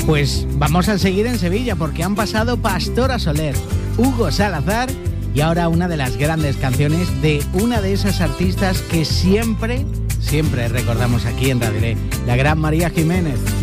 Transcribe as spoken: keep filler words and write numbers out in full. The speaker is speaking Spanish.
Pues vamos a seguir en Sevilla porque han pasado Pastora Soler, Hugo Salazar y ahora una de las grandes canciones de una de esas artistas que siempre, siempre recordamos aquí en Radio L, la gran María Jiménez.